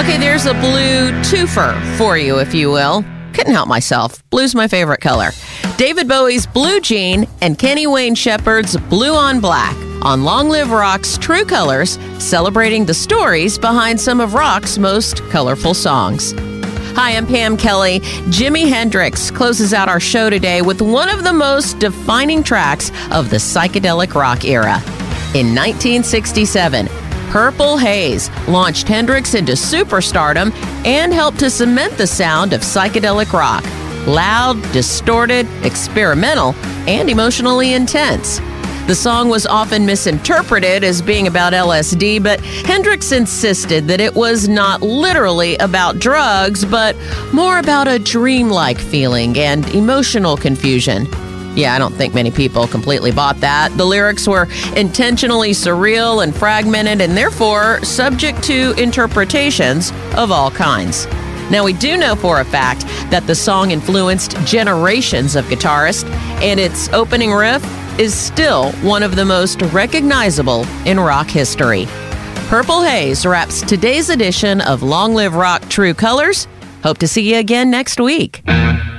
Okay, there's a blue twofer for you, if you will. Couldn't help myself. Blue's my favorite color. David Bowie's Blue Jean and Kenny Wayne Shepherd's Blue on Black on Long Live Rock's True Colors, celebrating the stories behind some of rock's most colorful songs. Hi, I'm Pam Kelly. Jimi Hendrix closes out our show today with one of the most defining tracks of the psychedelic rock era. In 1967, Purple Haze launched Hendrix into superstardom and helped to cement the sound of psychedelic rock. Loud, distorted, experimental, and emotionally intense. The song was often misinterpreted as being about LSD, but Hendrix insisted that it was not literally about drugs, but more about a dreamlike feeling and emotional confusion. Yeah, I don't think many people completely bought that. The lyrics were intentionally surreal and fragmented, and therefore subject to interpretations of all kinds. Now, we do know for a fact that the song influenced generations of guitarists, and its opening riff is still one of the most recognizable in rock history. Purple Haze wraps today's edition of Long Live Rock True Colors. Hope to see you again next week.